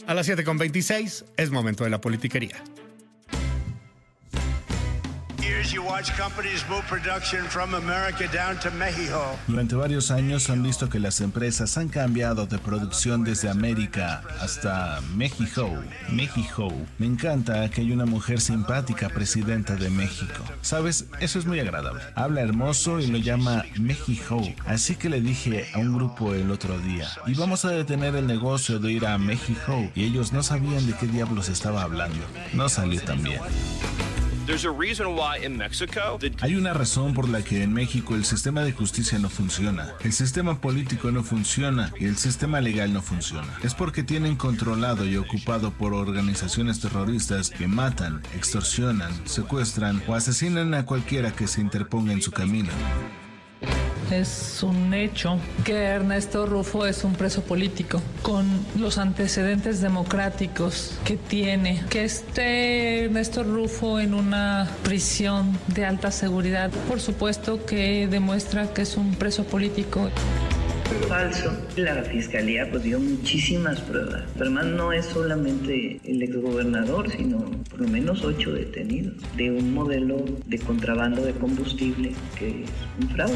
A las 7:26 es momento de la politiquería. Durante varios años han visto que las empresas han cambiado de producción desde América hasta México. Me encanta que haya una mujer simpática presidenta de México. ¿Sabes? Eso es muy agradable. Habla hermoso y lo llama México. Así que le dije a un grupo el otro día, y vamos a detener el negocio de ir a México. Y ellos no sabían de qué diablos estaba hablando. No salió tan bien. Hay una razón por la que en México el sistema de justicia no funciona, el sistema político no funciona y el sistema legal no funciona. Es porque tienen controlado y ocupado por organizaciones terroristas que matan, extorsionan, secuestran o asesinan a cualquiera que se interponga en su camino. Es un hecho que Ernesto Rufo es un preso político con los antecedentes democráticos que tiene. Que esté Ernesto Rufo en una prisión de alta seguridad, por supuesto que demuestra que es un preso político. Falso. La fiscalía dio muchísimas pruebas. Pero además no es solamente el exgobernador, sino por lo menos 8 detenidos de un modelo de contrabando de combustible que es un fraude.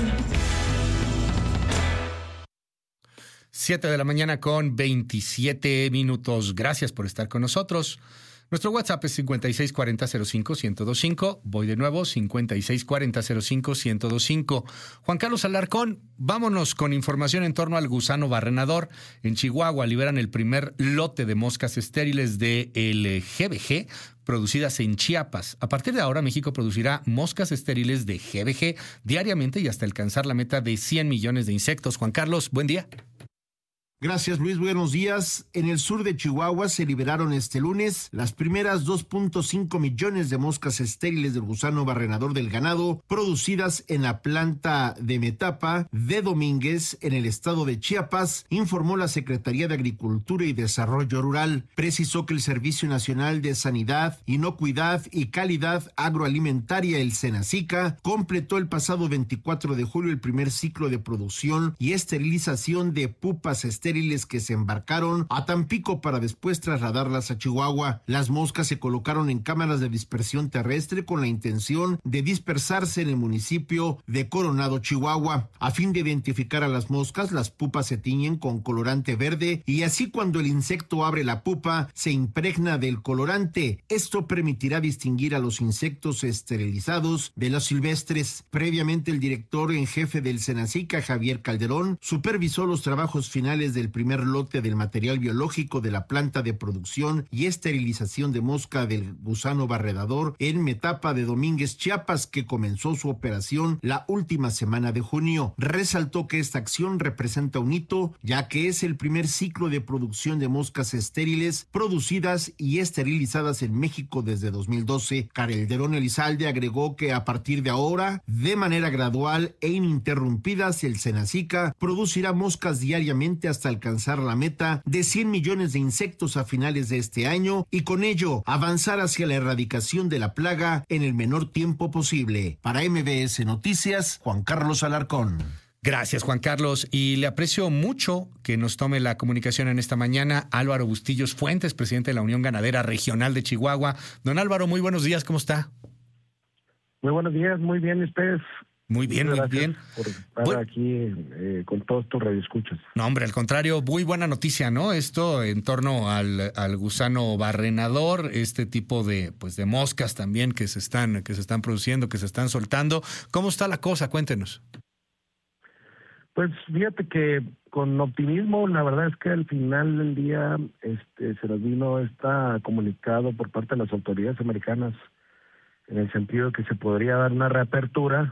7:27 a.m. Gracias por estar con nosotros. Nuestro WhatsApp es 5640-05-1025. Voy de nuevo, 5640-05-1025. Juan Carlos Alarcón, vámonos con información en torno al gusano barrenador. En Chihuahua liberan el primer lote de moscas estériles del GBG producidas en Chiapas. A partir de ahora, México producirá moscas estériles de GBG diariamente y hasta alcanzar la meta de 100 millones de insectos. Juan Carlos, buen día. Gracias, Luis. Buenos días. En el sur de Chihuahua se liberaron este lunes las primeras 2.5 millones de moscas estériles del gusano barrenador del ganado producidas en la planta de Metapa de Domínguez en el estado de Chiapas, informó la Secretaría de Agricultura y Desarrollo Rural. Precisó que el Servicio Nacional de Sanidad, Inocuidad y Calidad Agroalimentaria, el SENACICA, completó el pasado 24 de julio el primer ciclo de producción y esterilización de pupas estériles que se embarcaron a Tampico para después trasladarlas a Chihuahua. Las moscas se colocaron en cámaras de dispersión terrestre con la intención de dispersarse en el municipio de Coronado, Chihuahua. A fin de identificar a las moscas, las pupas se tiñen con colorante verde y así cuando el insecto abre la pupa se impregna del colorante. Esto permitirá distinguir a los insectos esterilizados de los silvestres. Previamente, el director en jefe del SENACICA, Javier Calderón, supervisó los trabajos finales del primer lote del material biológico de la planta de producción y esterilización de mosca del gusano barredador en Metapa de Domínguez, Chiapas, que comenzó su operación la última semana de junio. Resaltó que esta acción representa un hito, ya que es el primer ciclo de producción de moscas estériles producidas y esterilizadas en México desde 2012. Calderón Elizalde agregó que a partir de ahora, de manera gradual e ininterrumpida, el SENACICA producirá moscas diariamente hasta alcanzar la meta de 100 millones de insectos a finales de este año y con ello avanzar hacia la erradicación de la plaga en el menor tiempo posible. Para MBS Noticias, Juan Carlos Alarcón. Gracias, Juan Carlos, y le aprecio mucho que nos tome la comunicación en esta mañana Álvaro Bustillos Fuentes, presidente de la Unión Ganadera Regional de Chihuahua. Don Álvaro, muy buenos días, ¿cómo está? Muy buenos días, muy bien, ustedes. Muy bien, muy bien. Por estar aquí con todos tus radioescuchas. No, hombre, al contrario, muy buena noticia, ¿no? Esto en torno al gusano barrenador, este tipo de moscas también que se están produciendo, que se están soltando. ¿Cómo está la cosa? Cuéntenos. Pues fíjate que con optimismo, la verdad es que al final del día se nos vino comunicado por parte de las autoridades americanas en el sentido de que se podría dar una reapertura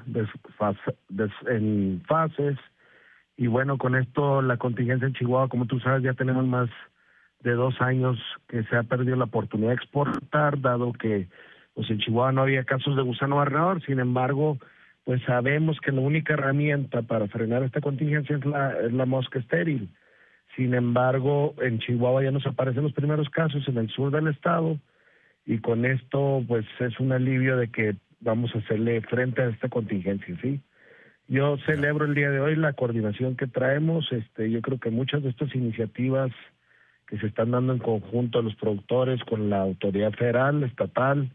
en fases, y bueno, con esto la contingencia en Chihuahua, como tú sabes, ya tenemos más de 2 años que se ha perdido la oportunidad de exportar, dado que pues en Chihuahua no había casos de gusano barrenador. Sin embargo, pues sabemos que la única herramienta para frenar esta contingencia es la mosca estéril. Sin embargo, en Chihuahua ya nos aparecen los primeros casos en el sur del estado, y con esto pues es un alivio de que vamos a hacerle frente a esta contingencia, ¿sí? Yo celebro el día de hoy la coordinación que traemos. Yo creo que muchas de estas iniciativas que se están dando en conjunto a los productores con la autoridad federal, estatal,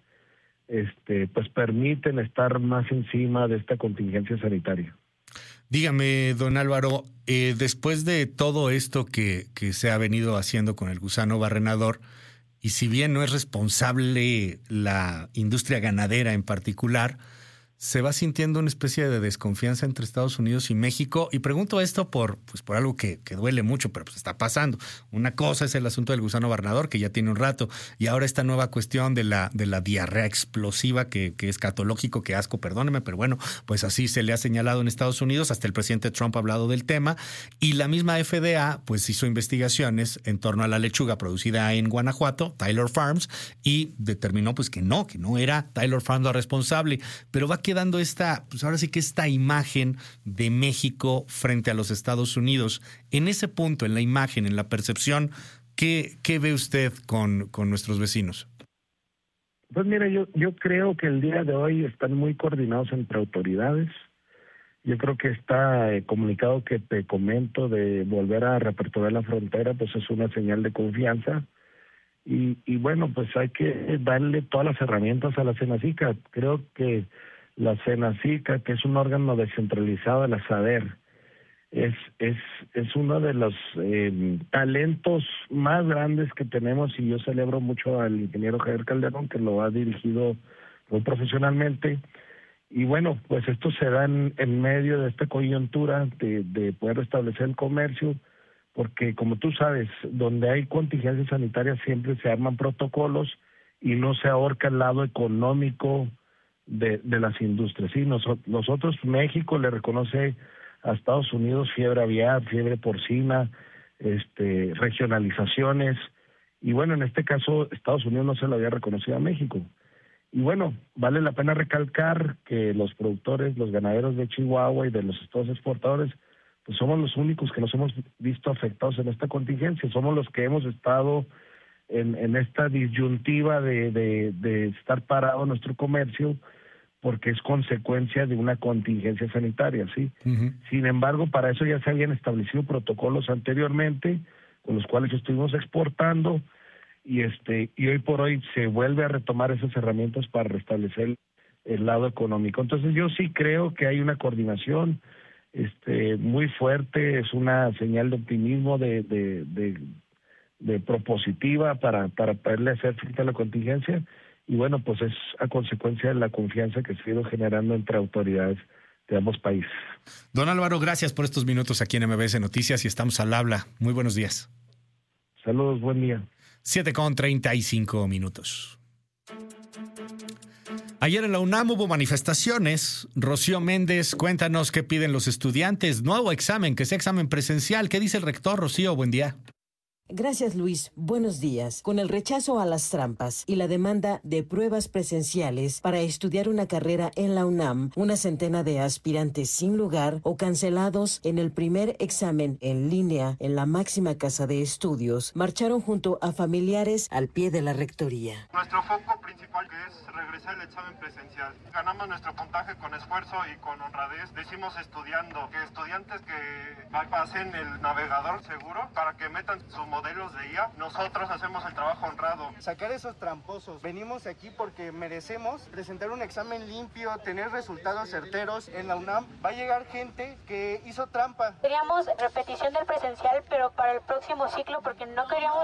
pues permiten estar más encima de esta contingencia sanitaria. Dígame, don Álvaro, después de todo esto que se ha venido haciendo con el gusano barrenador, y si bien no es responsable la industria ganadera en particular, se va sintiendo una especie de desconfianza entre Estados Unidos y México. Y pregunto esto por algo que duele mucho, pero pues está pasando. Una cosa es el asunto del gusano barrenador, que ya tiene un rato, y ahora esta nueva cuestión de la diarrea explosiva, que es escatológico, que asco, perdóneme, pero bueno, pues así se le ha señalado en Estados Unidos. Hasta el presidente Trump ha hablado del tema, y la misma FDA pues hizo investigaciones en torno a la lechuga producida en Guanajuato, Taylor Farms, y determinó pues que no era Taylor Farms la responsable, pero va dando ahora sí que esta imagen de México frente a los Estados Unidos. En ese punto, en la imagen, en la percepción, ¿qué ve usted con nuestros vecinos? Pues mira, yo creo que el día de hoy están muy coordinados entre autoridades. Yo creo que está comunicado que te comento de volver a reaperturar la frontera, pues es una señal de confianza. Y bueno, pues hay que darle todas las herramientas a la Senacica. Creo que la Senacica, que es un órgano descentralizado de la SADER, es uno de los talentos más grandes que tenemos, y yo celebro mucho al ingeniero Javier Calderón, que lo ha dirigido muy profesionalmente. Y bueno, pues esto se da en medio de esta coyuntura de poder restablecer el comercio, porque como tú sabes, donde hay contingencias sanitarias siempre se arman protocolos y no se ahorca el lado económico de las industrias. Sí, nosotros, México le reconoce a Estados Unidos fiebre aviar, fiebre porcina, regionalizaciones, y bueno, en este caso Estados Unidos no se lo había reconocido a México. Y bueno, vale la pena recalcar que los productores, los ganaderos de Chihuahua y de los estados exportadores, pues somos los únicos que nos hemos visto afectados en esta contingencia. Somos los que hemos estado en esta disyuntiva de estar parado nuestro comercio, porque es consecuencia de una contingencia sanitaria, ¿sí? Uh-huh. Sin embargo, para eso ya se habían establecido protocolos anteriormente, con los cuales estuvimos exportando, y hoy por hoy se vuelve a retomar esas herramientas para restablecer el lado económico. Entonces yo sí creo que hay una coordinación muy fuerte, es una señal de optimismo, de propositiva para poderle hacer frente a la contingencia. Y bueno, pues es a consecuencia de la confianza que se ha ido generando entre autoridades de ambos países. Don Álvaro, gracias por estos minutos aquí en MBS Noticias y estamos al habla. Muy buenos días. Saludos, buen día. 7:35. Ayer en la UNAM hubo manifestaciones. Rocío Méndez, cuéntanos qué piden los estudiantes. Nuevo examen, que sea examen presencial. ¿Qué dice el rector? Rocío, buen día. Gracias, Luis. Buenos días. Con el rechazo a las trampas y la demanda de pruebas presenciales para estudiar una carrera en la UNAM, una centena de aspirantes sin lugar o cancelados en el primer examen en línea en la máxima casa de estudios marcharon junto a familiares al pie de la rectoría. Nuestro foco principal es regresar el examen presencial. Ganamos nuestro puntaje con esfuerzo y con honradez. Decimos estudiando, que estudiantes que pasen el navegador seguro para que metan su modelos de IA, nosotros hacemos el trabajo honrado. Sacar esos tramposos. Venimos aquí porque merecemos presentar un examen limpio, tener resultados certeros. En la UNAM va a llegar gente que hizo trampa. Queríamos repetición del presencial, pero para el próximo ciclo, porque no queríamos...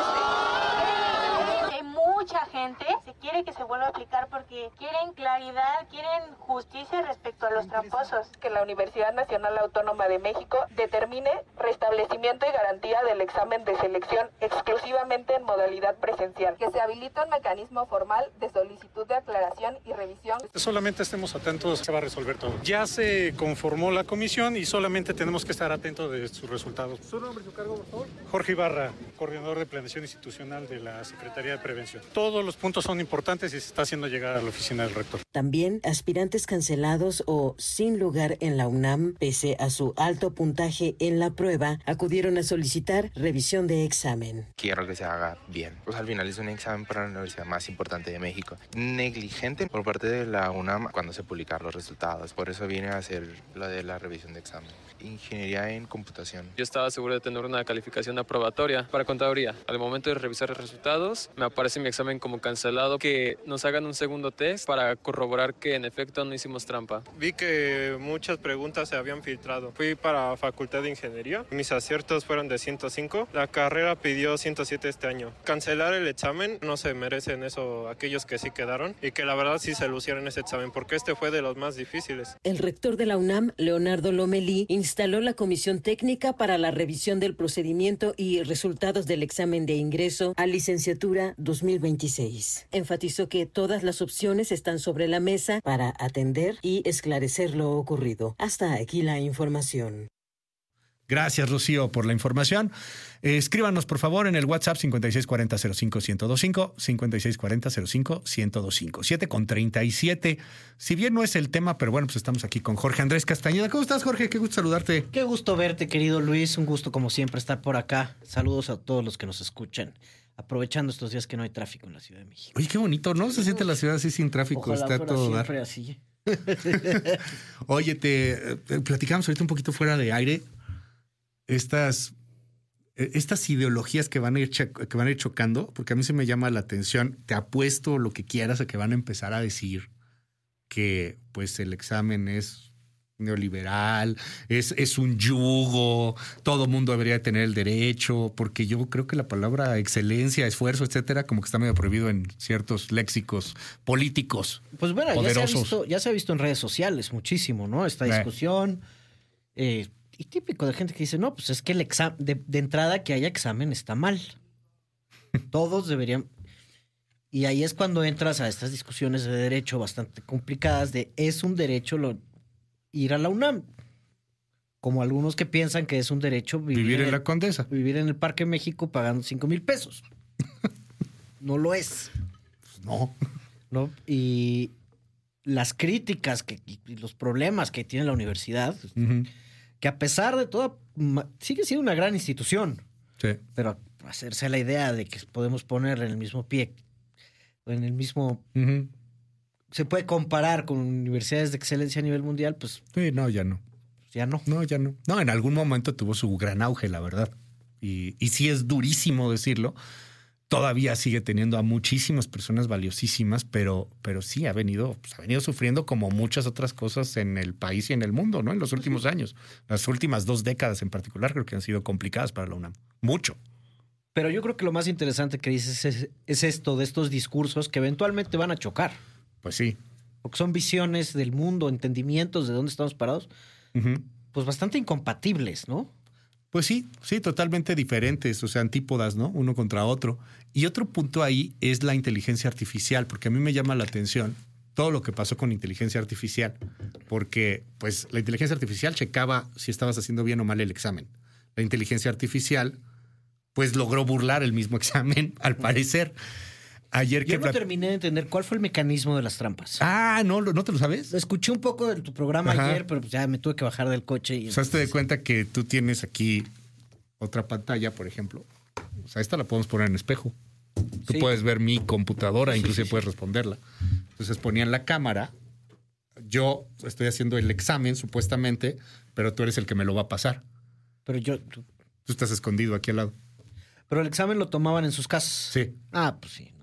Hay mucha gente que quiere que se vuelva a aplicar porque quieren claridad, quieren justicia respecto a los tramposos. Que la Universidad Nacional Autónoma de México determine restablecimiento y garantía del examen de selección exclusivamente en modalidad presencial. Que se habilite un mecanismo formal de solicitud de aclaración y revisión. Solamente estemos atentos, se va a resolver todo. Ya se conformó la comisión y solamente tenemos que estar atentos de sus resultados. ¿Su nombre y su cargo, por favor? Jorge Ibarra, coordinador de planeación institucional de la Secretaría de Prevención. Todos los puntos son importantes y se está haciendo llegar a la oficina del rector. También aspirantes cancelados o sin lugar en la UNAM, pese a su alto puntaje en la prueba, acudieron a solicitar revisión de examen. Quiero que se haga bien. Pues al final es un examen para la universidad más importante de México. Negligente por parte de la UNAM cuando se publicaron los resultados. Por eso vine a hacer lo de la revisión de examen. Ingeniería en computación. Yo estaba seguro de tener una calificación aprobatoria para contaduría. Al momento de revisar los resultados, me aparece mi examen como cancelado. Que nos hagan un segundo test para corroborar que en efecto no hicimos trampa. Vi que muchas preguntas se habían filtrado. Fui para Facultad de Ingeniería. Mis aciertos fueron de 105. La carrera pidió 107 este año. Cancelar el examen, no se merecen eso aquellos que sí quedaron y que la verdad sí se lucieron ese examen porque este fue de los más difíciles. El rector de la UNAM, Leonardo Lomelí, instaló la comisión técnica para la revisión del procedimiento y resultados del examen de ingreso a licenciatura 2026. Enfatizó que todas las opciones están sobre la mesa para atender y esclarecer lo ocurrido. Hasta aquí la información. Gracias, Rocío, por la información. Escríbanos, por favor, en el WhatsApp 5640-05-1025, 5640-05-1025, 7:37. Si bien no es el tema, pero bueno, pues estamos aquí con Jorge Andrés Castañeda. ¿Cómo estás, Jorge? Qué gusto saludarte. Qué gusto verte, querido Luis. Un gusto, como siempre, estar por acá. Saludos a todos los que nos escuchan. Aprovechando estos días que no hay tráfico en la Ciudad de México. Oye, qué bonito, ¿no? Se siente la ciudad así sin tráfico. Ojalá está fuera todo siempre dar. así. Oye, platicamos ahorita un poquito fuera de aire. Estas ideologías que van a ir chocando, porque a mí se me llama la atención. Te apuesto lo que quieras a que van a empezar a decir que pues el examen es neoliberal, es un yugo, todo mundo debería tener el derecho, porque yo creo que la palabra excelencia, esfuerzo, etcétera, como que está medio prohibido en ciertos léxicos políticos. Pues bueno, poderosos. ya se ha visto en redes sociales muchísimo, ¿no? Esta discusión. Y típico de gente que dice, no, pues es que el examen, de entrada que haya examen está mal. Todos deberían. Y ahí es cuando entras a estas discusiones de derecho bastante complicadas de es un derecho ir a la UNAM. Como algunos que piensan que es un derecho vivir en la Condesa. Vivir en el Parque México pagando 5,000 pesos. No lo es. Pues no. ¿No? Y las críticas y los problemas que tiene la universidad, que a pesar de todo, sigue siendo una gran institución. Sí. Pero hacerse la idea de que podemos poner en el mismo pie, en el mismo... Se puede comparar con universidades de excelencia a nivel mundial, pues... Sí, no, ya no. Ya no. No, ya no. No, en algún momento tuvo su gran auge, la verdad. Y sí es durísimo decirlo. Todavía sigue teniendo a muchísimas personas valiosísimas, pero sí ha venido sufriendo como muchas otras cosas en el país y en el mundo, ¿no? En los últimos años. Las últimas 2 décadas en particular creo que han sido complicadas para la UNAM. Mucho. Pero yo creo que lo más interesante que dices es esto de estos discursos que eventualmente van a chocar. Pues sí. Porque son visiones del mundo, entendimientos de dónde estamos parados, pues bastante incompatibles, ¿no? Pues sí, totalmente diferentes, o sea, antípodas, ¿no? Uno contra otro. Y otro punto ahí es la inteligencia artificial, porque a mí me llama la atención todo lo que pasó con inteligencia artificial, porque pues la inteligencia artificial checaba si estabas haciendo bien o mal el examen. La inteligencia artificial pues logró burlar el mismo examen, al parecer. Yo no terminé de entender cuál fue el mecanismo de las trampas. Ah, ¿no te lo sabes? Lo escuché un poco de tu programa ayer, pero pues ya me tuve que bajar del coche. Y o sea, te das cuenta que tú tienes aquí otra pantalla, por ejemplo. O sea, esta la podemos poner en espejo. Tú puedes ver mi computadora, inclusive puedes responderla. Entonces ponían la cámara. Yo estoy haciendo el examen, supuestamente, pero tú eres el que me lo va a pasar. Pero tú estás escondido aquí al lado. Pero el examen lo tomaban en sus casas. Sí. Ah, pues sí.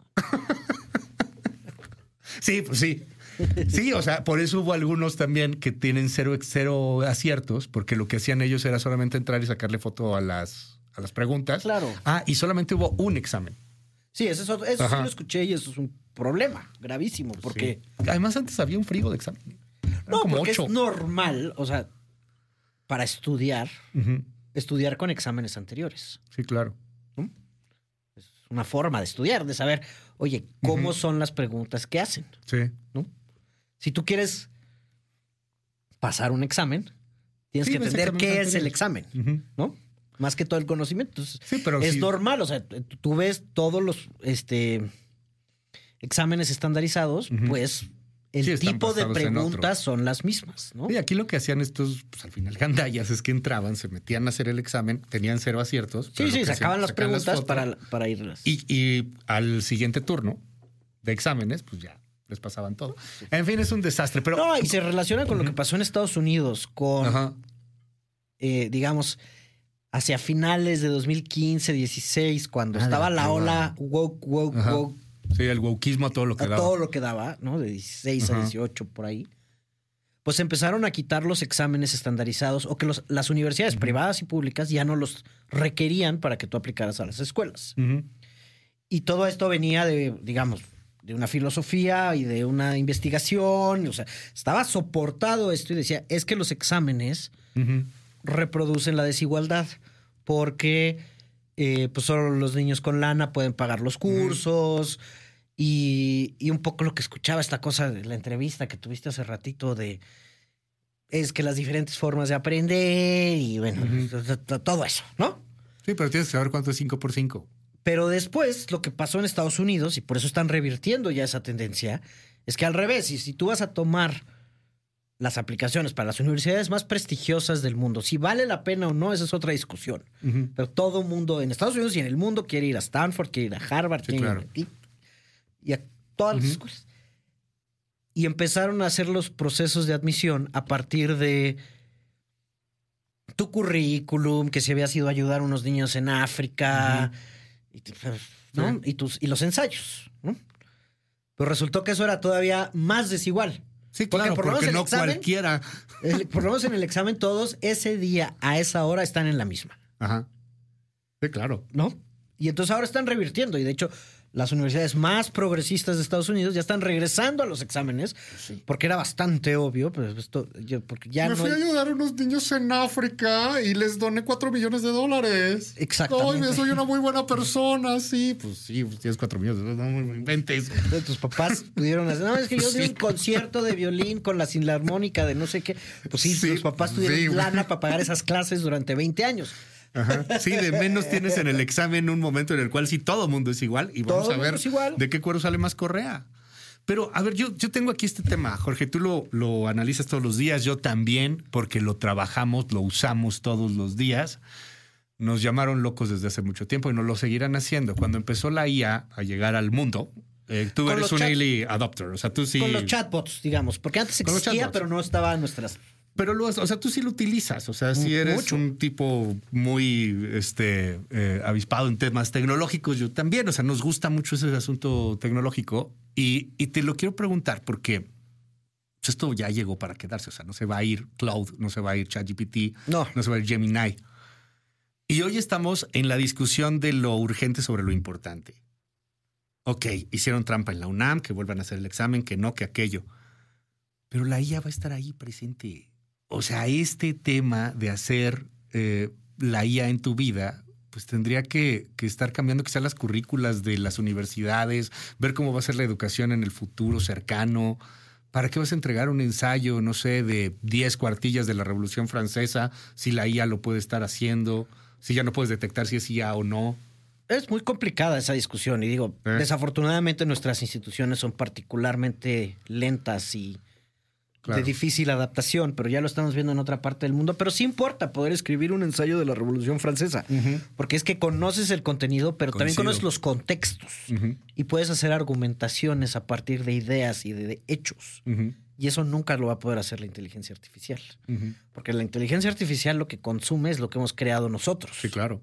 Sí, pues sí. Sí, o sea, por eso hubo algunos también que tienen cero aciertos, porque lo que hacían ellos era solamente entrar y sacarle foto a las preguntas. Claro. Ah, y solamente hubo un examen. Sí, eso sí lo escuché y eso es un problema gravísimo, porque... Sí. Además, antes había un frigo de examen. No, como porque 8. Es normal, o sea, para estudiar con exámenes anteriores. Sí, claro. Es una forma de estudiar, de saber, oye, ¿cómo son las preguntas que hacen? Sí. ¿No? Si tú quieres pasar un examen, tienes que entender qué es el examen, ¿no? Más que todo el conocimiento. Entonces, sí, pero es normal, o sea, tú ves todos los exámenes estandarizados, pues el tipo de preguntas son las mismas, ¿no? Y aquí lo que hacían estos, pues al final gandallas, es que entraban, se metían a hacer el examen, tenían 0 aciertos. Sí, sacaban las preguntas para irlas. Y al siguiente turno de exámenes, pues ya les pasaban todo. En fin, es un desastre. Pero... No, y se relaciona con lo que pasó en Estados Unidos, con, digamos, hacia finales de 2015, 16, cuando estaba la ola woke. Sí, el wokeismo a todo lo que daba. Todo lo que daba, ¿no? De 16 a 18, por ahí. Pues empezaron a quitar los exámenes estandarizados o que las universidades privadas y públicas ya no los requerían para que tú aplicaras a las escuelas. Y todo esto venía de, digamos, de una filosofía y de una investigación. O sea, estaba soportado esto y decía, es que los exámenes reproducen la desigualdad porque pues solo los niños con lana pueden pagar los cursos. Y un poco lo que escuchaba esta cosa de la entrevista que tuviste hace ratito es que las diferentes formas de aprender y bueno, todo eso, ¿no? Sí, pero tienes que saber cuánto es 5 por 5. Pero después lo que pasó en Estados Unidos, y por eso están revirtiendo ya esa tendencia, es que al revés, y si tú vas a tomar las aplicaciones para las universidades más prestigiosas del mundo, si vale la pena o no, esa es otra discusión. Pero todo mundo en Estados Unidos y en el mundo quiere ir a Stanford, quiere ir a Harvard, quiere ir a MIT, y a todas las escuelas. Y empezaron a hacer los procesos de admisión a partir de tu currículum, que si habías ido a ayudar a unos niños en África, ¿no? Y los ensayos, ¿no? Pero resultó que eso era todavía más desigual. Sí, claro, porque no cualquiera. Por lo menos en el examen todos ese día, a esa hora, están en la misma. Ajá. Sí, claro. ¿No? Y entonces ahora están revirtiendo. Y de hecho, las universidades más progresistas de Estados Unidos ya están regresando a los exámenes, porque era bastante obvio. Pues porque ya me fui a ayudar a unos niños en África y les doné $4 millones. Exactamente. Ay, soy una muy buena persona, sí. Pues sí, tienes 4 millones, no me inventes. Tus papás pudieron hacer, no, es que yo di un concierto de violín con la filarmónica de no sé qué. Pues sí, tus papás tuvieron lana para pagar esas clases durante 20 años. Ajá. Sí, de menos tienes en el examen un momento en el cual sí todo mundo es igual y vamos a ver de qué cuero sale más correa. Pero, a ver, yo tengo aquí este tema, Jorge, tú lo analizas todos los días, yo también, porque lo trabajamos, lo usamos todos los días. Nos llamaron locos desde hace mucho tiempo y nos lo seguirán haciendo. Cuando empezó la IA a llegar al mundo, tú eres un early adopter, o sea, tú sí... Con los chatbots, digamos, porque antes existía, pero no estaba en nuestras... Pero tú sí lo utilizas, o sea, si eres un tipo muy avispado en temas tecnológicos, yo también, o sea, nos gusta mucho ese asunto tecnológico y te lo quiero preguntar porque pues esto ya llegó para quedarse, o sea, no se va a ir Cloud, no se va a ir ChatGPT, no se va a ir Gemini. Y hoy estamos en la discusión de lo urgente sobre lo importante. Ok, hicieron trampa en la UNAM, que vuelvan a hacer el examen, que no, que aquello. Pero la IA va a estar ahí presente. O sea, este tema de hacer la IA en tu vida, pues tendría que estar cambiando quizás las currículas de las universidades, ver cómo va a ser la educación en el futuro cercano. ¿Para qué vas a entregar un ensayo, no sé, de 10 cuartillas de la Revolución Francesa si la IA lo puede estar haciendo, si ya no puedes detectar si es IA o no? Es muy complicada esa discusión y digo, desafortunadamente nuestras instituciones son particularmente lentas y de difícil adaptación, pero ya lo estamos viendo en otra parte del mundo. Pero sí importa poder escribir un ensayo de la Revolución Francesa, porque es que conoces el contenido, pero también conoces los contextos y puedes hacer argumentaciones a partir de ideas y de hechos. Y eso nunca lo va a poder hacer la inteligencia artificial, porque la inteligencia artificial lo que consume es lo que hemos creado nosotros. Sí, claro.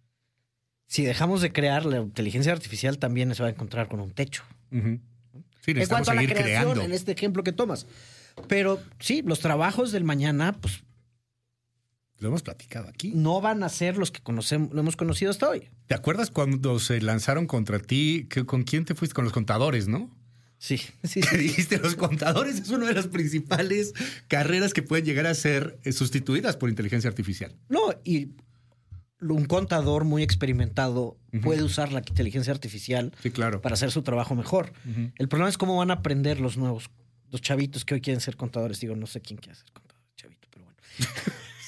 Si dejamos de crear, la inteligencia artificial también se va a encontrar con un techo. Sí, en cuanto a la creación, creando. en este ejemplo que tomas. Pero sí, los trabajos del mañana, pues... Lo hemos platicado aquí. No van a ser los que lo hemos conocido hasta hoy. ¿Te acuerdas cuando se lanzaron contra ti? ¿Con quién te fuiste? Con los contadores, ¿no? Sí. Dijiste, los contadores es una de las principales carreras que pueden llegar a ser sustituidas por inteligencia artificial. No, y un contador muy experimentado puede usar la inteligencia artificial para hacer su trabajo mejor. El problema es cómo van a aprender los chavitos que hoy quieren ser contadores. Digo, no sé quién quiere ser contador, chavito, pero bueno.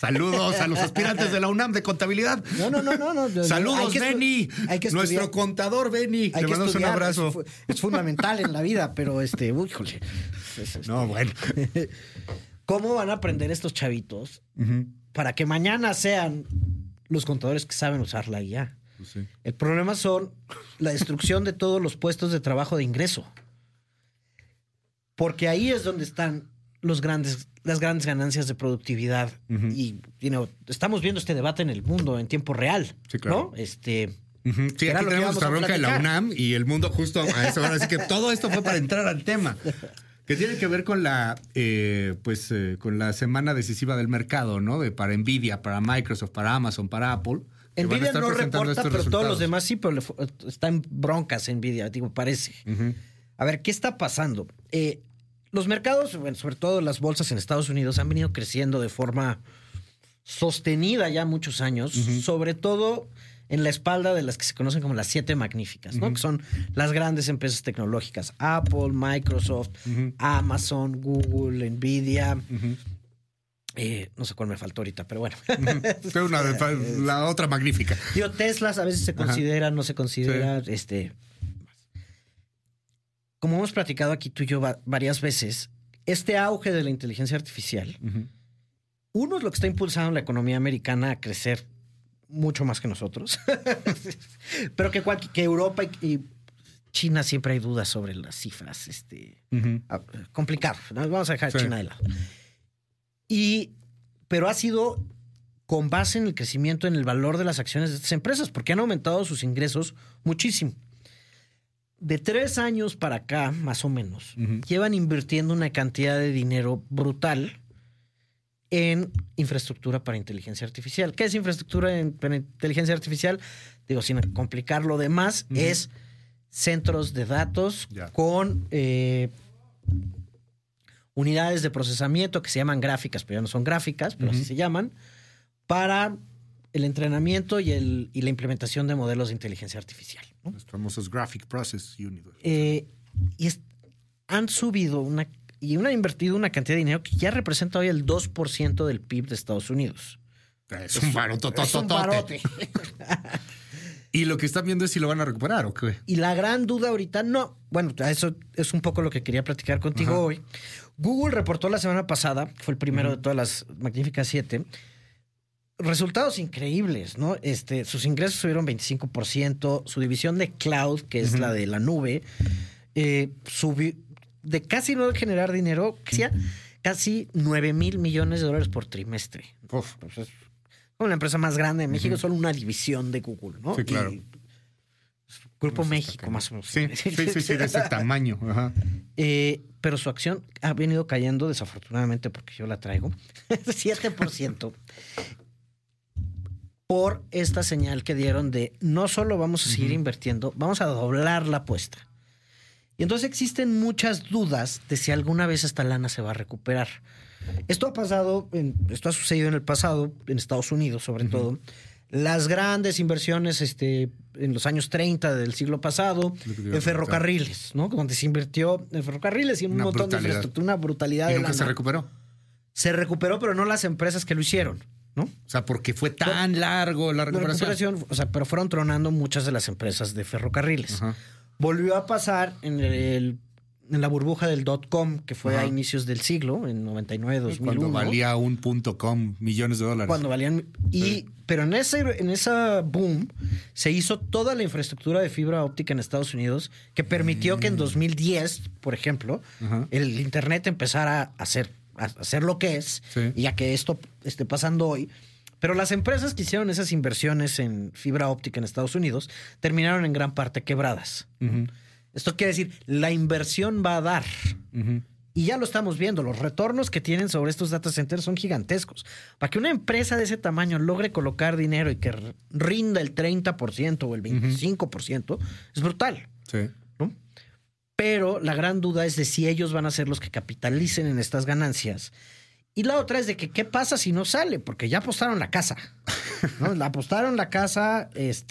Saludos a los aspirantes de la UNAM de contabilidad. No. Saludos, Benny. Nuestro contador, Benny. Le mandamos un abrazo. Es fundamental en la vida, pero híjole. No, bueno. ¿Cómo van a aprender estos chavitos para que mañana sean los contadores que saben usar la IA? Pues sí. El problema son la destrucción de todos los puestos de trabajo de ingreso. Porque ahí es donde están las grandes ganancias de productividad. Y estamos viendo este debate en el mundo en tiempo real. Sí, claro. ¿No? Sí, aquí tenemos nuestra bronca de la UNAM y el mundo justo a eso. Así que todo esto fue para entrar al tema. Que tiene que ver con con la semana decisiva del mercado, ¿no? Para Nvidia, para Microsoft, para Amazon, para Apple. Nvidia no reporta, pero todos los demás sí, pero está en broncas Nvidia, parece. A ver, ¿qué está pasando? Los mercados, sobre todo las bolsas en Estados Unidos, han venido creciendo de forma sostenida ya muchos años, sobre todo en la espalda de las que se conocen como las 7 magníficas, ¿no? Que son las grandes empresas tecnológicas. Apple, Microsoft, Amazon, Google, Nvidia. No sé cuál me faltó ahorita, pero bueno. La otra magnífica. Tesla a veces se considera, no se considera. Sí. Como hemos platicado aquí tú y yo varias veces, este auge de la inteligencia artificial, uno es lo que está impulsando la economía americana a crecer mucho más que nosotros, pero que Europa y China siempre hay dudas sobre las cifras. Complicado. Vamos a dejar China de lado. Pero ha sido con base en el crecimiento en el valor de las acciones de estas empresas, porque han aumentado sus ingresos muchísimo. De 3 años para acá, más o menos, llevan invirtiendo una cantidad de dinero brutal en infraestructura para inteligencia artificial. ¿Qué es infraestructura para inteligencia artificial? Sin complicar lo demás, es centros de datos con unidades de procesamiento que se llaman gráficas, pero ya no son gráficas, pero así se llaman, para el entrenamiento y la implementación de modelos de inteligencia artificial, ¿no? Los famosos Graphic Process Units. Han subido han invertido una cantidad de dinero que ya representa hoy el 2% del PIB de Estados Unidos. Es un barote. Y lo que están viendo es si lo van a recuperar o qué. Y la gran duda ahorita, no. Bueno, eso es un poco lo que quería platicar contigo hoy. Google reportó la semana pasada, que fue el primero de todas las magníficas 7, resultados increíbles, ¿no? Sus ingresos subieron 25%, su división de cloud, que es la de la nube, subió de casi no generar dinero, casi $9,000 millones por trimestre. Pues es una empresa más grande en México, solo una división de Google, ¿no? Sí, claro. Grupo México, más o menos. Sí, de ese tamaño. Pero su acción ha venido cayendo, desafortunadamente, porque yo la traigo, 7%. Por esta señal que dieron de no solo vamos a seguir invirtiendo, vamos a doblar la apuesta. Y entonces existen muchas dudas de si alguna vez esta lana se va a recuperar. Esto ha sucedido en el pasado, en Estados Unidos sobre todo. Las grandes inversiones en los años 30 del siglo pasado en ferrocarriles, ¿no? Donde se invirtió en ferrocarriles y en un montón de infraestructura, una brutalidad de lana. ¿Y nunca se recuperó? Se recuperó, pero no las empresas que lo hicieron, ¿no? O sea, porque fue tan largo la recuperación. Pero fueron tronando muchas de las empresas de ferrocarriles. Volvió a pasar en la burbuja del .com, que fue a inicios del siglo, en 99, 2001. Cuando valía un .com millones de dólares. Cuando valían... Pero en esa boom se hizo toda la infraestructura de fibra óptica en Estados Unidos que permitió que en 2010, por ejemplo, el Internet empezara a hacer lo que es, y a que esto esté pasando hoy. Pero las empresas que hicieron esas inversiones en fibra óptica en Estados Unidos terminaron en gran parte quebradas. Esto quiere decir, la inversión va a dar. Y ya lo estamos viendo. Los retornos que tienen sobre estos data centers son gigantescos. Para que una empresa de ese tamaño logre colocar dinero y que rinda el 30% o el 25%, es brutal. Sí. ¿No? Pero la gran duda es de si ellos van a ser los que capitalicen en estas ganancias. Y la otra es de que qué pasa si no sale, porque ya apostaron la casa, ¿no? Apostaron la casa,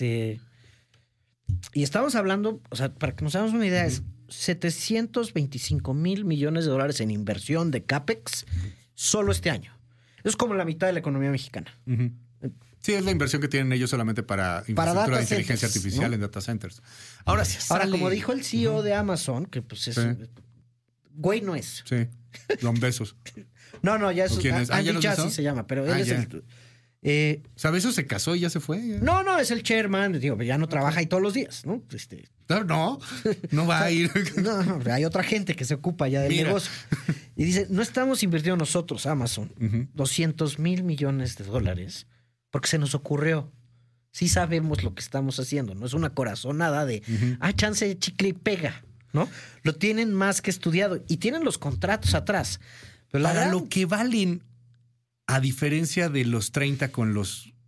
y estamos hablando, o sea, para que nos hagamos una idea, es $725,000 millones en inversión de CAPEX solo este año. Es como la mitad de la economía mexicana. Uh-huh. Sí, es la inversión que tienen ellos solamente para infraestructura de inteligencia artificial, ¿no? En data centers. Ahora, como dijo el CEO de Amazon, que pues es... Güey no es. Sí, Don Bezos. No, ya es... Andy Jassy se llama, pero él es el... o sea, Bezos se casó y ya se fue. Ya. No, es el chairman. Digo, ya no trabaja ahí todos los días, ¿no? No va a ir. No, hay otra gente que se ocupa ya del negocio. Y dice, no estamos invirtiendo nosotros, Amazon, $200 mil millones porque se nos ocurrió. Sí sabemos lo que estamos haciendo, no es una corazonada de, chance de chicle y pega, ¿no? Lo tienen más que estudiado y tienen los contratos atrás. Pero Para lo que valen, a diferencia de los 30 con los